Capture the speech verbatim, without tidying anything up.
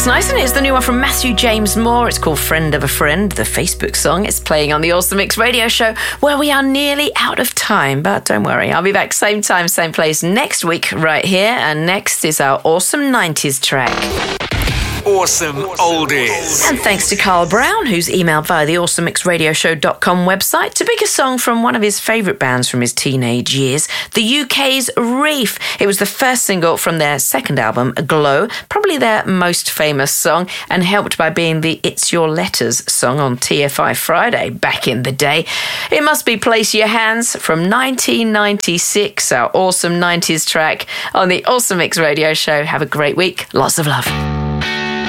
That's nice, isn't it? It's the new one from Matthew James Moore. It's called Friend of a Friend, the Facebook song. It's playing on the Awesome Mix radio show, where we are nearly out of time. But don't worry, I'll be back same time, same place next week right here. And next is our awesome nineties track. Awesome Oldies. And thanks to Carl Brown, who's emailed via the awesome mix radio show dot com website to pick a song from one of his favourite bands from his teenage years, the U K's Reef. It was the first single from their second album, Glow, probably their most famous song, and helped by being the It's Your Letters song on T F I Friday back in the day. It must be Place Your Hands from nineteen ninety-six, our awesome nineties track on the Awesome Mix radio show. Have a great week. Lots of love.